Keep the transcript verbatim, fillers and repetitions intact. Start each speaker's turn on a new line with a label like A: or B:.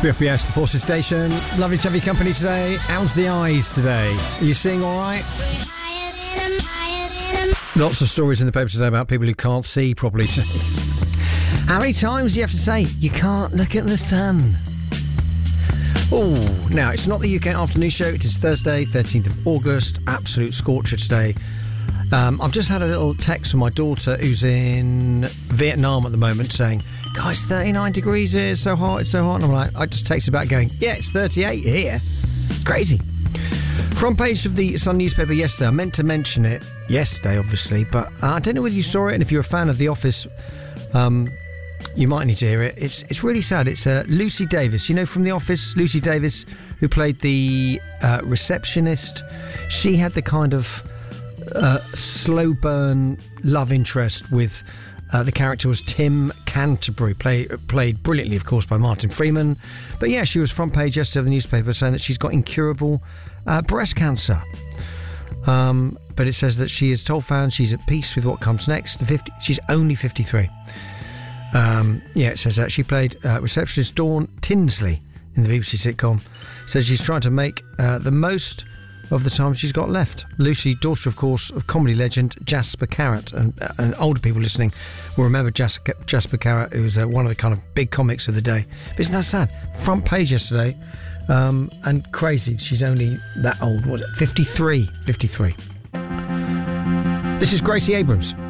A: B F B S, the Forces Station. Lovely to have your company today. How's the eyes today? Are you seeing all right? Lots of stories in the paper today about people who can't see properly today. How many times do you have to say, you can't look at the sun? Oh, now, it's not the U K afternoon show. It is Thursday, thirteenth of August. Absolute scorcher today. Um, I've just had a little text from my daughter who's in Vietnam at the moment saying, guys, thirty-nine degrees here, it's so hot, it's so hot. And I'm like, I just texted back going, yeah, it's thirty-eight here. Crazy. Front page of the Sun newspaper yesterday. I meant to mention it yesterday, obviously, but uh, I don't know whether you saw it, and if you're a fan of The Office, um, you might need to hear it. It's it's really sad. It's uh, Lucy Davis. You know, from The Office, Lucy Davis, who played the uh, receptionist. She had the kind of uh, slow burn love interest with uh, the character was Tim Canterbury, play, played brilliantly, of course, by Martin Freeman. But yeah, she was front page yesterday of the newspaper saying that she's got incurable uh, breast cancer. Um, but it says that she has told fans she's at peace with what comes next. The fifty, she's only fifty-three. Um, yeah, it says that she played uh, receptionist Dawn Tinsley in the B B C sitcom. Says she's trying to make uh, the most of the time she's got left. Lucy, daughter, of course, of comedy legend Jasper Carrott, and, uh, and older people listening will remember Jas- Jasper Carrott, who was uh, one of the kind of big comics of the day. But isn't that sad? Front page yesterday, um, and crazy. She's only that old. What was it? fifty-three. fifty-three. This is Gracie Abrams.